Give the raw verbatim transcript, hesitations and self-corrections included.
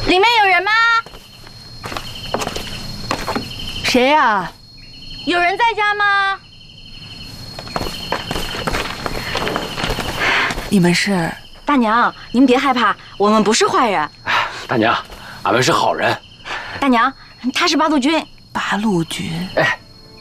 里面有人吗？ 谁呀？ 有人在家吗？ 你们是？ 大娘，您别害怕，我们不是坏人。 大娘，俺们是好人。 大娘，他是八路军。 八路军。 哎，